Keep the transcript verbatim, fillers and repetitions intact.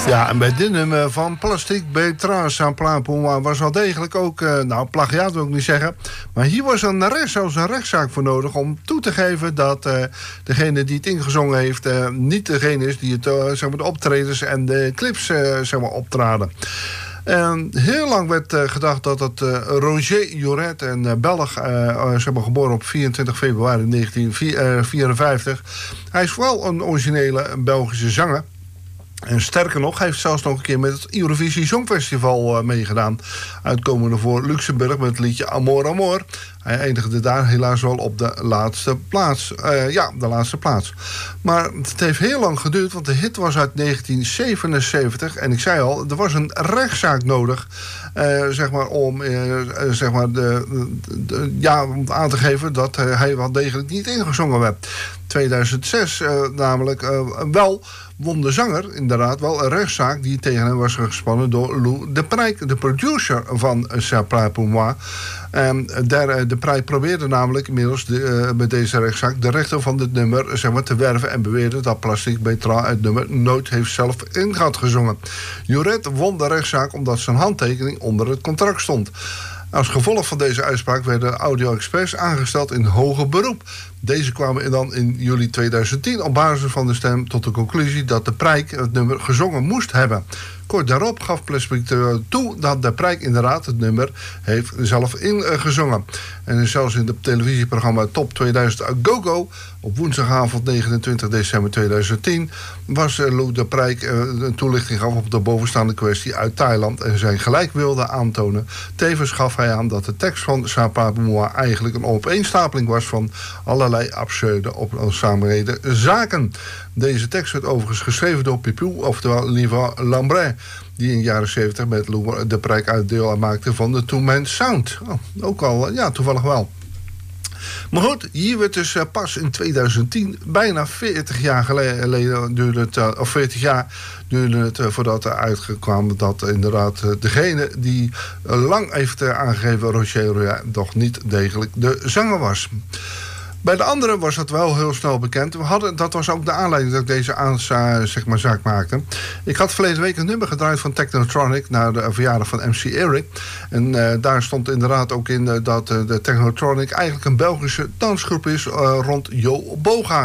Ja, en bij dit nummer van Plastic Betra's aan Plaapoma was wel degelijk ook, uh, nou, plagiaat wil ik niet zeggen, maar hier was een recht, zelfs een rechtszaak voor nodig om toe te geven dat uh, degene die het ingezongen heeft uh, niet degene is die het, uh, zeg maar, de optredens en de clips uh, zeg maar, optraden. En heel lang werd uh, gedacht dat het uh, Roger Joret, een uh, Belg, uh, uh, zeg maar, geboren op vierentwintig februari negentien vierenvijftig. Hij is wel een originele Belgische zanger. En sterker nog, hij heeft zelfs nog een keer met het Eurovisie Songfestival uh, meegedaan. Uitkomende voor Luxemburg met het liedje Amor Amor. Hij eindigde daar helaas wel op de laatste plaats. Uh, ja, de laatste plaats. Maar het heeft heel lang geduurd, want de hit was uit negentien zevenenzeventig. En ik zei al, er was een rechtszaak nodig. Uh, zeg maar om, uh, zeg maar de, de, de, ja, om aan te geven dat uh, hij wel degelijk niet ingezongen werd. tweeduizend zes uh, namelijk uh, wel won de zanger inderdaad wel een rechtszaak die tegen hem was gespannen door Lou de Prijk, de producer van Ça Plaît Pour Moi. Um, der, de Prijk probeerde namelijk inmiddels de, uh, met deze rechtszaak de rechter van dit nummer, zeg maar, te werven en beweerde dat Plastic Betra het nummer nooit heeft zelf in had gezongen. Joret won de rechtszaak omdat zijn handtekening onder het contract stond. Als gevolg van deze uitspraak werden Audio Express aangesteld in hoger beroep. Deze kwamen dan in juli tweeduizend tien op basis van de stem tot de conclusie dat de Prijk het nummer gezongen moest hebben. Kort daarop gaf Plastic toe dat de Prijk inderdaad het nummer heeft zelf ingezongen. En zelfs in het televisieprogramma Top tweeduizend Go Go op woensdagavond negenentwintig december tweeduizend tien was Lou de Prijk een toelichting gaf op de bovenstaande kwestie uit Thailand en zijn gelijk wilde aantonen. Tevens gaf hij aan dat de tekst van Ça Plaît Pour Moi eigenlijk een opeenstapeling was van allerlei absurde opzamenheden zaken. Deze tekst werd overigens geschreven door Pipou, oftewel Liva Lambret, die in de jaren zeventig met Lou de Prijk uit deel maakte van de Two Man Sound. Oh, ook al, ja, toevallig wel. Maar goed, hier werd dus uh, pas in tweeduizend tien, bijna veertig jaar geleden, duurde het, uh, of veertig jaar duurde het uh, voordat er uitkwam dat uh, inderdaad uh, degene die uh, lang heeft uh, aangegeven, Roger Roya, toch niet degelijk de zanger was. Bij de anderen was dat wel heel snel bekend. We hadden, dat was ook de aanleiding dat ik deze aanza, zeg maar, zaak maakte. Ik had verleden week een nummer gedraaid van Technotronic naar de verjaardag van M C Eric. En uh, daar stond inderdaad ook in uh, dat uh, de Technotronic eigenlijk een Belgische dansgroep is uh, rond Jo Boga.